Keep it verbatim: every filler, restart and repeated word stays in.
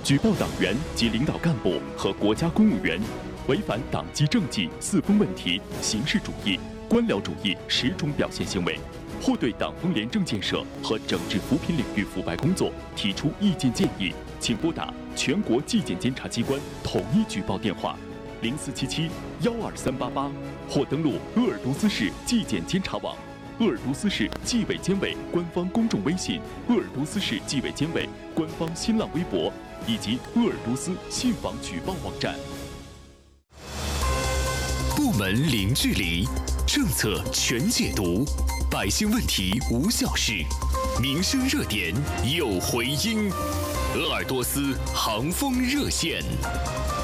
举报党员及领导干部和国家公务员违反党纪政纪四风问题、形式主义、官僚主义十种表现行为，或对党风廉政建设和整治扶贫领域腐败工作提出意见建议，请拨打全国纪检监察机关统一举报电话零四七七幺二三八八，或登录鄂尔多斯市纪检监察网、鄂尔多斯市纪委监委官方公众微信、鄂尔多斯市纪委监委官方新浪微博以及鄂尔多斯信访举报网站。 部门零距离，政策全解读，百姓问题无小事，民生热点有回音。鄂尔多斯航风热线。